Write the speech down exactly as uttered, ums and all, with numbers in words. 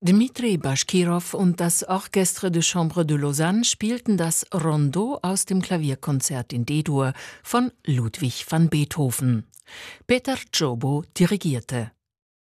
Dmitri Baschkirow und das Orchestre de Chambre de Lausanne spielten das Rondeau aus dem Klavierkonzert in D-Dur von Ludwig van Beethoven. Peter Czobo dirigierte.